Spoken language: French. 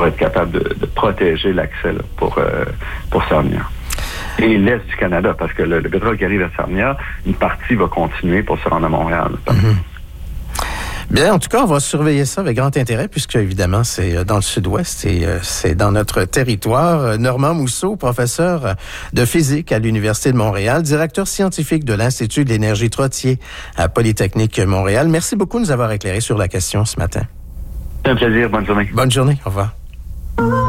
pour être capable de protéger l'accès là, pour Sarnia. Et l'Est du Canada, parce que le pétrole qui arrive à Sarnia, une partie va continuer pour se rendre à Montréal. Bien, en tout cas, on va surveiller ça avec grand intérêt, puisque, évidemment, c'est dans le sud-ouest et c'est dans notre territoire. Normand Mousseau, professeur de physique à l'Université de Montréal, directeur scientifique de l'Institut de l'énergie Trottier à Polytechnique Montréal. Merci beaucoup de nous avoir éclairé sur la question ce matin. C'est un plaisir. Bonne journée. Bonne journée. Au revoir.